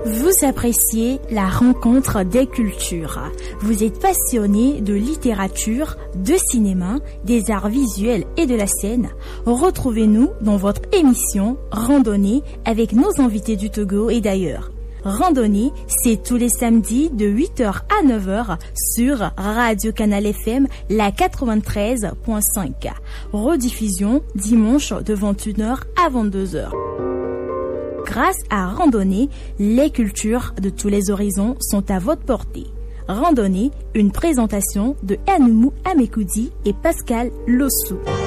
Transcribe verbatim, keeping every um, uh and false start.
Vous appréciez la rencontre des cultures. Vous êtes passionné de littérature, de cinéma, des arts visuels et de la scène. Retrouvez-nous dans votre émission Randonnée avec nos invités du Togo et d'ailleurs. Randonnée, c'est tous les samedis de huit heures à neuf heures sur Radio Canal F M, la quatre-vingt-treize virgule cinq. Rediffusion dimanche de vingt et une heures à vingt-deux heures. Grâce à Randonnée, les cultures de tous les horizons sont à votre portée. Randonnée, une présentation de Anoumou Amekoudi et Pascal Lossou.